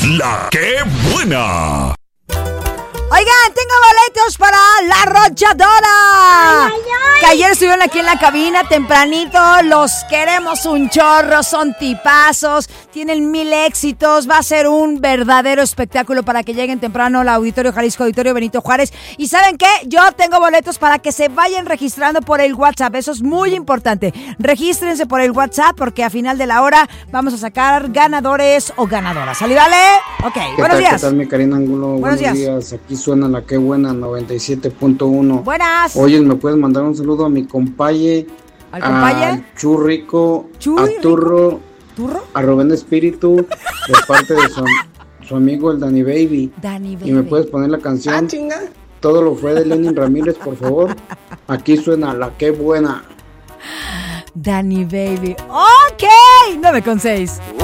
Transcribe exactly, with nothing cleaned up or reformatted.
La que buena. Oigan, tengo boletos para La Arrolladora. Ay, ay, ay. Que ayer estuvieron aquí en la cabina tempranito. Los queremos un chorro, son tipazos, tienen mil éxitos. Va a ser un verdadero espectáculo para que lleguen temprano al Auditorio Jalisco, Auditorio Benito Juárez. Y ¿saben qué? Yo tengo boletos para que se vayan registrando por el WhatsApp. Eso es muy importante. Regístrense por el WhatsApp porque a final de la hora vamos a sacar ganadores o ganadoras. ¿Sale, vale? Ok, ¿Qué buenos tal, días. ¿Qué tal, mi Karina Angulo? Buenos, Buenos días. días. Aquí suena La Que Buena noventa y siete punto uno. Buenas. Oye, ¿me puedes mandar un saludo a mi compaye? ¿Al compaye? A Churrico, ¿Churrico? a Turro, ¿Turro? a Rubén Espíritu, de parte de su, su amigo el Danny Baby. Danny Baby. Y me puedes poner la canción Ah, chinga. Todo lo fue de Lenin Ramírez, por favor. Aquí suena La Que Buena. Danny Baby. Ok, nueve con seis.